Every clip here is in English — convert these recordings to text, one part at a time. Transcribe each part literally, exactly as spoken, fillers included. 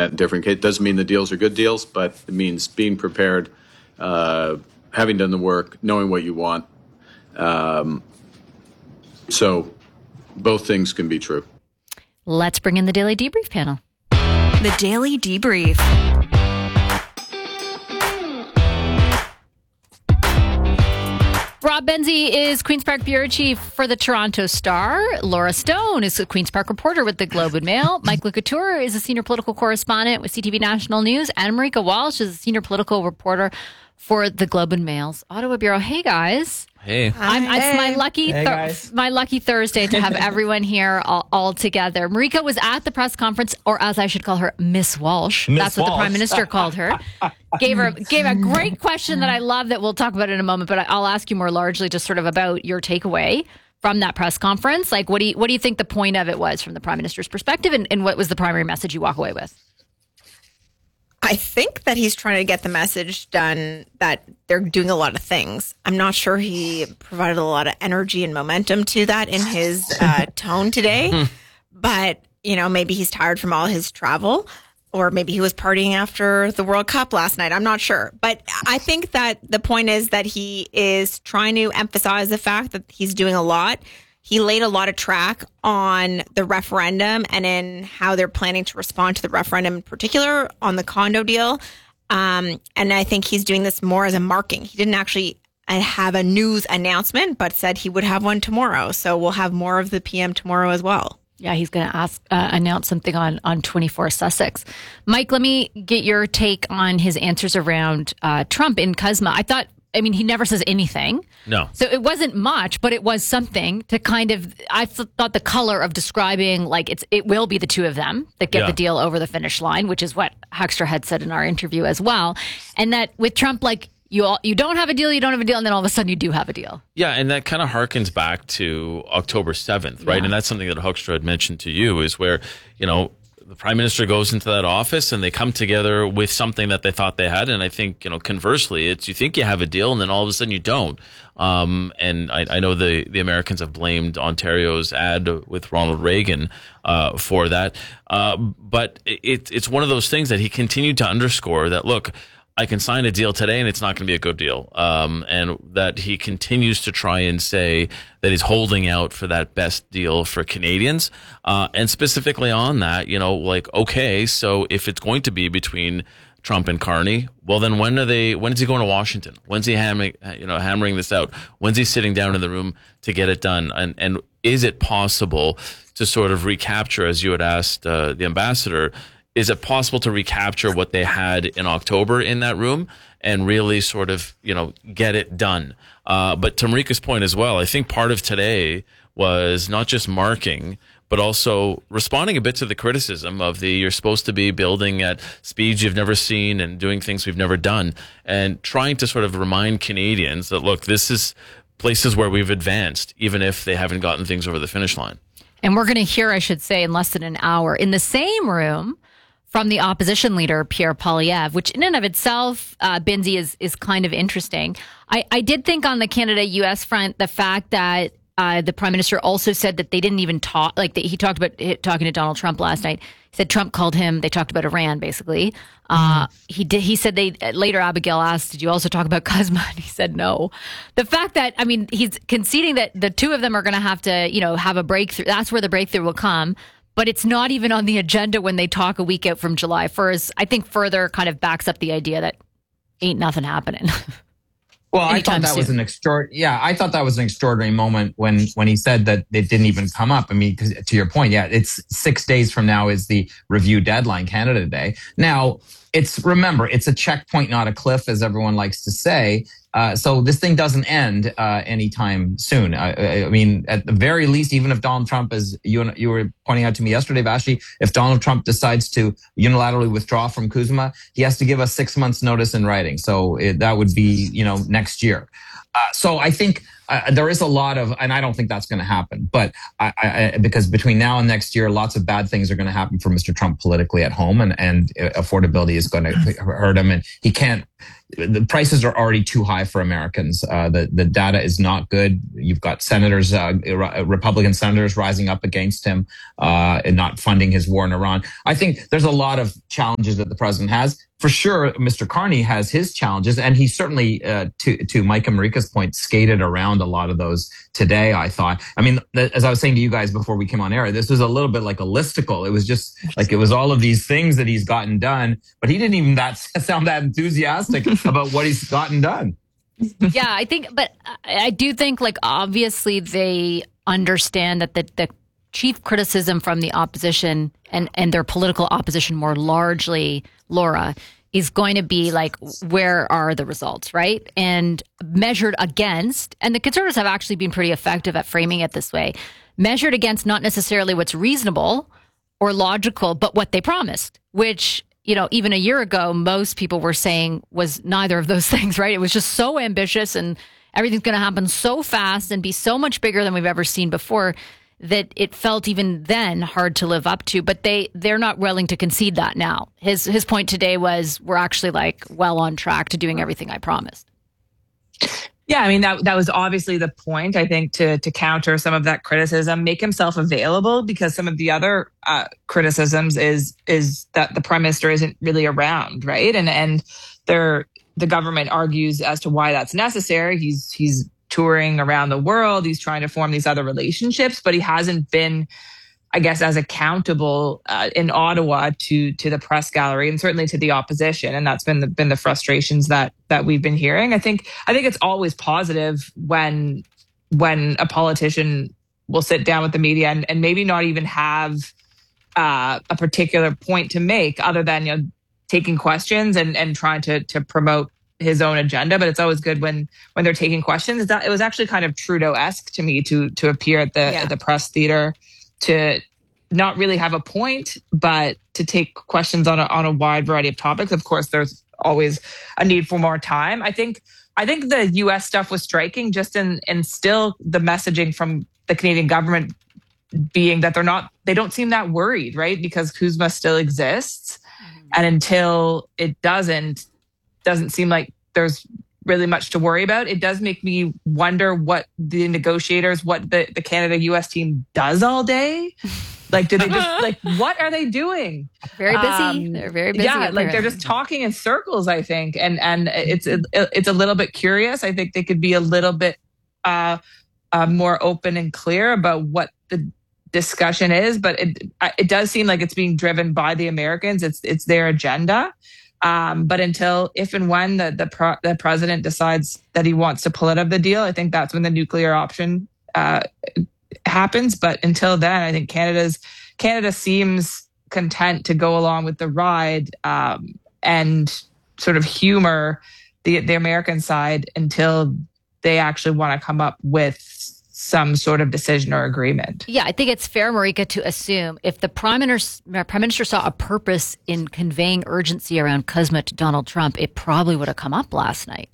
that in different cases. It doesn't mean the deals are good deals, but it means being prepared, uh, having done the work, knowing what you want. Um, so both things can be true. Let's bring in the Daily Debrief panel. The Daily Debrief. Rob Benzie is Queen's Park Bureau Chief for the Toronto Star. Laura Stone is a Queen's Park reporter with the Globe and Mail. Mike Lecouture is a senior political correspondent with C T V National News. And Marika Walsh is a senior political reporter for the Globe and Mail's Ottawa Bureau. Hey, guys. Hey. I'm, Hi. It's my lucky, Hey, thir- guys. my lucky Thursday to have everyone here all, all together. Marika was at the press conference, or as I should call her, Miss Walsh. Miss That's what the Walsh. Prime Minister called her. Gave her gave a great question that I love that we'll talk about in a moment. But I'll ask you more largely, just sort of about your takeaway from that press conference. Like, what do you what do you think the point of it was from the Prime Minister's perspective, and, and what was the primary message you walk away with? I think that he's trying to get the message done that they're doing a lot of things. I'm not sure he provided a lot of energy and momentum to that in his uh, tone today. But, you know, maybe he's tired from all his travel, or maybe he was partying after the World Cup last night. I'm not sure. But I think that the point is that he is trying to emphasize the fact that he's doing a lot. He laid a lot of track on the referendum and in how they're planning to respond to the referendum, in particular on the condo deal. Um, and I think he's doing this more as a marking. He didn't actually have a news announcement, but said he would have one tomorrow. So we'll have more of the P M tomorrow as well. Yeah, he's going to ask uh, announce something on on twenty-four Sussex. Mike, let me get your take on his answers around uh, Trump in CUSMA. I thought. I mean, he never says anything. No. So it wasn't much, but it was something to kind of, I th- thought the color of describing, like, it's it will be the two of them that get Yeah. the deal over the finish line, which is what Huckster had said in our interview as well. And that with Trump, like, you all, you don't have a deal, you don't have a deal, and then all of a sudden you do have a deal. Yeah, and that kind of harkens back to October seventh, right? Yeah. And that's something that Huckster had mentioned to you, is where, you know, the Prime Minister goes into that office and they come together with something that they thought they had. And I think, you know, conversely, it's you think you have a deal and then all of a sudden you don't. Um, and I, I know the, the Americans have blamed Ontario's ad with Ronald Reagan uh, for that. Uh, but it, it's one of those things that he continued to underscore that, look, I can sign a deal today and it's not going to be a good deal. Um, and that he continues to try and say that he's holding out for that best deal for Canadians. Uh, and specifically on that, you know, like, okay, so if it's going to be between Trump and Carney, well, then when are they, when is he going to Washington? When's he hammering, you know, hammering this out? When's he sitting down in the room to get it done? And, and is it possible to sort of recapture, as you had asked uh, the ambassador, is it possible to recapture what they had in October in that room and really sort of, you know, get it done? Uh, but to Marika's point as well, I think part of today was not just marking, but also responding a bit to the criticism of the you're supposed to be building at speeds you've never seen and doing things we've never done, and trying to sort of remind Canadians that, look, this is places where we've advanced, even if they haven't gotten things over the finish line. And we're going to hear, I should say, in less than an hour, in the same room, from the opposition leader, Pierre Poilievre, which in and of itself, uh, Benzie, is is kind of interesting. I, I did think on the Canada-U S front, the fact that uh, the Prime Minister also said that they didn't even talk, like that he talked about talking to Donald Trump last night. He said Trump called him, they talked about Iran, basically. Uh, mm-hmm. He did. He said they, later Abigail asked, did you also talk about CUSMA? And he said no. The fact that, I mean, he's conceding that the two of them are going to have to, you know, have a breakthrough. That's where the breakthrough will come. But it's not even on the agenda when they talk a week out from July first. I think further kind of backs up the idea that ain't nothing happening. Well, I thought that soon. was an extraordinary. Yeah, I thought that was an extraordinary moment when when he said that it didn't even come up. I mean, because to your point, yeah, it's six days from now is the review deadline, Canada Day. Now, it's remember, it's a checkpoint, not a cliff, as everyone likes to say. Uh, so this thing doesn't end uh, anytime soon. I, I mean, at the very least, even if Donald Trump, as you you were pointing out to me yesterday, Vashti, if Donald Trump decides to unilaterally withdraw from CUSMA, he has to give us six months notice in writing. So it, that would be, you know, next year. Uh, so I think uh, there is a lot of, and I don't think that's going to happen, but I, I, because between now and next year, lots of bad things are going to happen for Mister Trump politically at home, and, and affordability is going to hurt him, and he can't. The prices are already too high for Americans. Uh, the the data is not good. You've got senators, uh, Republican senators, rising up against him uh, and not funding his war in Iran. I think there's a lot of challenges that the president has. For sure, Mister Carney has his challenges, and he certainly, uh, to to Mike and Marika's point, skated around a lot of those today. I thought. I mean, as I was saying to you guys before we came on air, this was a little bit like a listicle. It was just like it was all of these things that he's gotten done, but he didn't even that sound that enthusiastic about what he's gotten done. Yeah, I think, but I do think, like, obviously they understand that the, the chief criticism from the opposition and, and their political opposition more largely, Laura, is going to be like, where are the results, right? And measured against, and the Conservatives have actually been pretty effective at framing it this way, measured against not necessarily what's reasonable or logical, but what they promised, which, you know, even a year ago, most people were saying was neither of those things, right? It was just so ambitious and everything's going to happen so fast and be so much bigger than we've ever seen before that it felt even then hard to live up to. But they, they're not willing to concede that now. His, his point today was, we're actually like well on track to doing everything I promised. Yeah, I mean, that that was obviously the point, I think, to to counter some of that criticism, make himself available, because some of the other uh, criticisms is is that the prime minister isn't really around, right? And and they're, the government argues as to why that's necessary. He's he's touring around the world. He's trying to form these other relationships, but he hasn't been, I guess, as accountable uh, in Ottawa to to the press gallery and certainly to the opposition, and that's been the, been the frustrations that that we've been hearing. I think I think it's always positive when when a politician will sit down with the media and, and maybe not even have uh, a particular point to make other than, you know, taking questions and and trying to to promote his own agenda. But it's always good when when they're taking questions. That it was actually kind of Trudeau-esque to me to to appear at the yeah. at the press theater, to not really have a point, but to take questions on a, on a wide variety of topics. Of course, there's always a need for more time. I think I think the U S stuff was striking, just in, in still the messaging from the Canadian government being that they're not, they don't seem that worried, right? Because CUSMA still exists. Mm-hmm. And until it doesn't, doesn't seem like there's really much to worry about. It does make me wonder what the negotiators, what the, the Canada U S team does all day. Like, do they just, like, what are they doing? Very busy. Um, they're very busy. Yeah, like they're just talking in circles, I think. And and it's it, it's a little bit curious. I think they could be a little bit uh, uh, more open and clear about what the discussion is. But it it does seem like it's being driven by the Americans. It's it's their agenda. Um, but until, if and when the the, pro, the president decides that he wants to pull out of the deal, I think that's when the nuclear option uh, happens. But until then, I think Canada's Canada seems content to go along with the ride um, and sort of humor the the American side until they actually want to come up with some sort of decision or agreement. Yeah, I think it's fair, Marika, to assume if the Prime Minister, Prime Minister saw a purpose in conveying urgency around CUSMA to Donald Trump, it probably would have come up last night.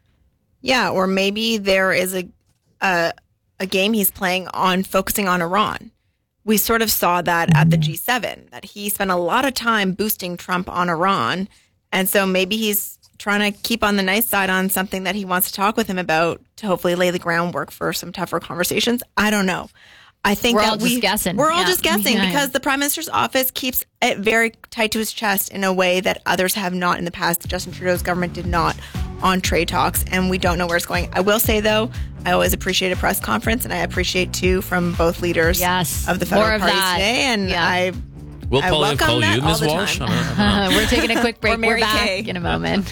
Yeah, or maybe there is a, a a game he's playing on focusing on Iran. We sort of saw that at the G seven, that he spent a lot of time boosting Trump on Iran. And so maybe he's trying to keep on the nice side on something that he wants to talk with him about to hopefully lay the groundwork for some tougher conversations. I don't know. I think we're that all we, just guessing. We're all yeah. just guessing yeah. because the Prime Minister's office keeps it very tight to his chest in a way that others have not in the past. Justin Trudeau's government did not on trade talks, and we don't know where it's going. I will say, though, I always appreciate a press conference, and I appreciate, too, from both leaders yes. of the federal More of party that. today. And yeah. I We'll I probably call you, Miz Walsh. We're taking a quick break. We're We're back Kay. in a moment.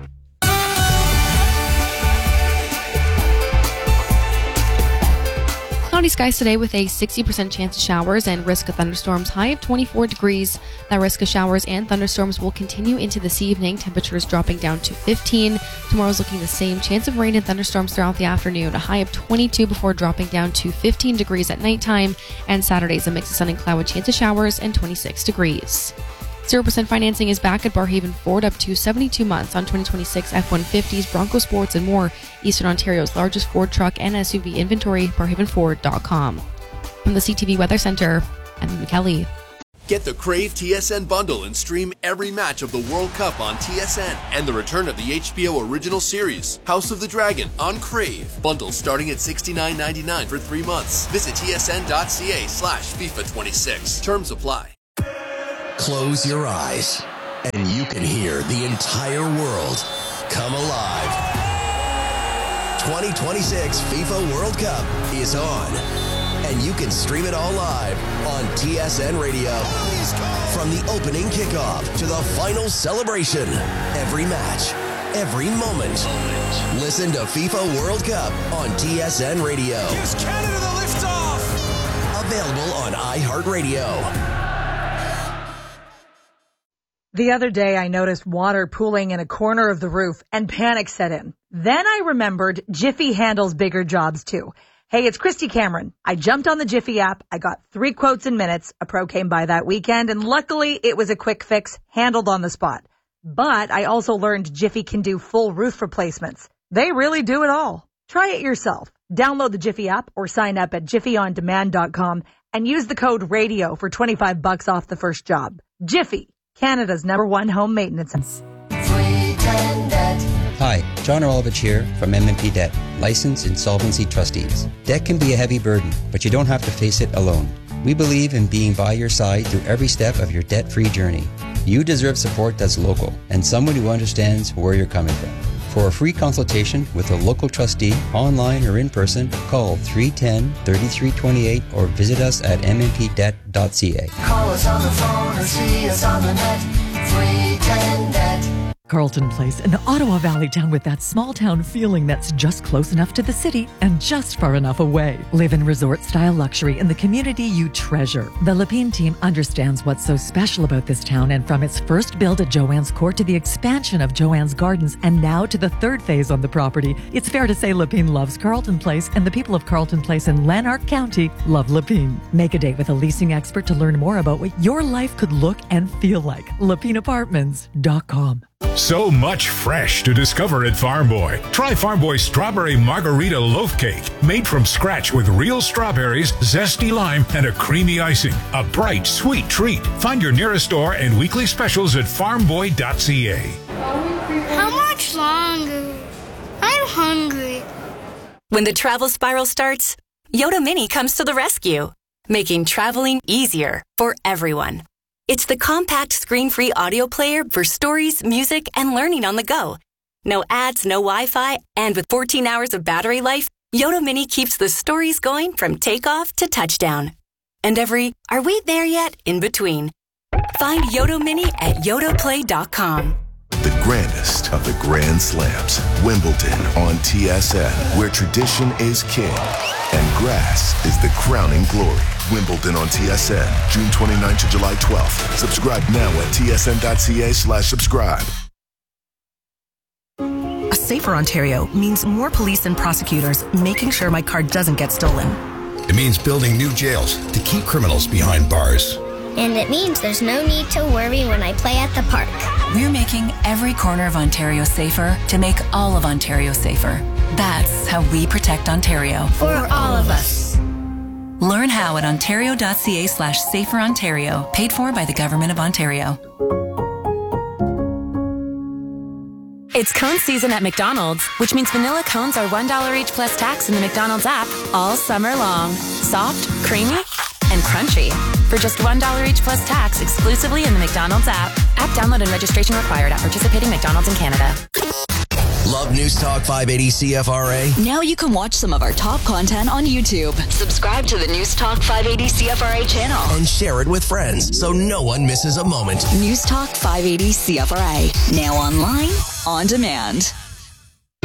Cloudy skies today with a sixty percent chance of showers and risk of thunderstorms. High of twenty-four degrees. That risk of showers and thunderstorms will continue into this evening. Temperatures dropping down to fifteen. Tomorrow's looking the same. Chance of rain and thunderstorms throughout the afternoon. A high of twenty-two before dropping down to fifteen degrees at nighttime. And Saturday's a mix of sun and cloud with chance of showers and twenty-six degrees. zero percent financing is back at Barhaven Ford up to seventy-two months on twenty twenty-six F one fifties, Bronco Sports, and more. Eastern Ontario's largest Ford truck and S U V inventory, barhaven ford dot com. From the C T V Weather Center, I'm McKelly. Get the Crave T S N bundle and stream every match of the World Cup on T S N and the return of the H B O original series, House of the Dragon, on Crave. Bundles starting at sixty-nine ninety-nine for three months. Visit tsn.ca slash FIFA 26. Terms apply. Close your eyes and you can hear the entire world come alive. twenty twenty-six FIFA World Cup is on. And you can stream it all live on T S N Radio. From the opening kickoff to the final celebration, every match, every moment. Listen to FIFA World Cup on T S N Radio. Gives Canada the liftoff. Available on iHeartRadio. The other day, I noticed water pooling in a corner of the roof and panic set in. Then I remembered Jiffy handles bigger jobs too. Hey, it's Christy Cameron. I jumped on the Jiffy app. I got three quotes in minutes. A pro came by that weekend, and luckily it was a quick fix, handled on the spot. But I also learned Jiffy can do full roof replacements. They really do it all. Try it yourself. Download the Jiffy app or sign up at jiffy on demand dot com and use the code RADIO for twenty-five bucks off the first job. Jiffy, Canada's number one home maintenance. Hi, John Orlovich here from M and P Debt, licensed insolvency trustees. Debt can be a heavy burden, but you don't have to face it alone. We believe in being by your side through every step of your debt-free journey. You deserve support that's local and someone who understands where you're coming from. For a free consultation with a local trustee, online or in person, call three one zero, three three two eight or visit us at m n p debt dot c a. Call us on the phone or see us on the net. three ten debt. Carlton Place, an Ottawa Valley town with that small town feeling that's just close enough to the city and just far enough away. Live in resort-style luxury in the community you treasure. The Lapine team understands what's so special about this town, and from its first build at Joanne's Court to the expansion of Joanne's Gardens and now to the third phase on the property, it's fair to say Lapine loves Carlton Place, and the people of Carlton Place in Lanark County love Lapine. Make a date with a leasing expert to learn more about what your life could look and feel like. lapine apartments dot com. So much fresh to discover at Farm Boy. Try Farm Boy's Strawberry Margarita Loaf Cake, made from scratch with real strawberries, zesty lime, and a creamy icing. A bright, sweet treat. Find your nearest store and weekly specials at farm boy dot c a. How much longer? I'm hungry. When the travel spiral starts, Yoda Mini comes to the rescue, making traveling easier for everyone. It's the compact screen-free audio player for stories, music, and learning on the go. No ads, no Wi-Fi, and with fourteen hours of battery life, Yoda Mini keeps the stories going from takeoff to touchdown. And every, are we there yet, in between. Find Yoda Mini at yoda play dot com. The grandest of the Grand Slams, Wimbledon on T S N, where tradition is king and grass is the crowning glory. Wimbledon on T S N, June twenty-ninth to July twelfth. Subscribe now at t s n dot c a slash subscribe. A safer Ontario means more police and prosecutors making sure my car doesn't get stolen. It means building new jails to keep criminals behind bars. And it means there's no need to worry when I play at the park. We're making every corner of Ontario safer to make all of Ontario safer. That's how we protect Ontario. For all of us. Learn how at ontario dot c a slash safer Ontario. Paid for by the Government of Ontario. It's cone season at McDonald's, which means vanilla cones are one dollar each plus tax in the McDonald's app all summer long. Soft, creamy, and crunchy. For just one dollar each plus tax exclusively in the McDonald's app. App download and registration required at participating McDonald's in Canada. Love News Talk five eighty C F R A? Now you can watch some of our top content on YouTube. Subscribe to the News Talk five eighty C F R A channel. And share it with friends so no one misses a moment. News Talk five eighty C F R A. Now online, on demand.